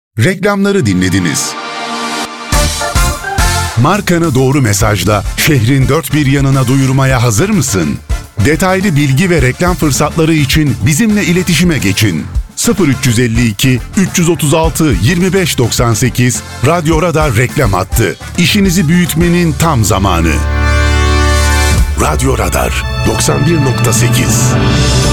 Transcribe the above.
Reklamları dinlediniz. Markanı doğru mesajla şehrin dört bir yanına duyurmaya hazır mısın? Detaylı bilgi ve reklam fırsatları için bizimle iletişime geçin. 0352 336 2598 Radyo Radar reklam hattı. İşinizi büyütmenin tam zamanı. Radyo Radar 91.8